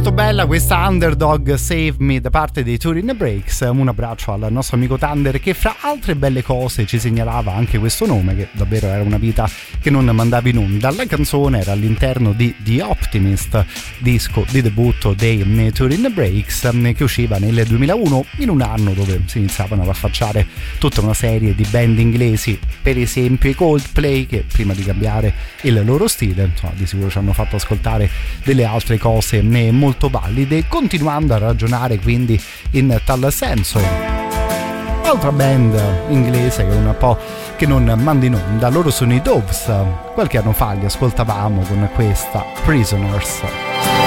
molto bella questa Underdog Save Me da parte dei Turin Breaks. Un abbraccio al nostro amico Thunder, che fra altre belle cose ci segnalava anche questo nome, che davvero era una vita che non mandavi in onda. La canzone era all'interno di The Optimist, disco di debutto dei Turin Breaks, che usciva nel 2001, in un anno dove si iniziavano ad affacciare tutta una serie di band inglesi, per esempio i Coldplay, che prima di cambiare il loro stile, insomma, di sicuro ci hanno fatto ascoltare delle altre cose molto valide. Continuando a ragionare quindi in tal senso, altra band inglese che è un po' che non manda in onda, loro sono i Doves. Qualche anno fa li ascoltavamo con questa Prisoners.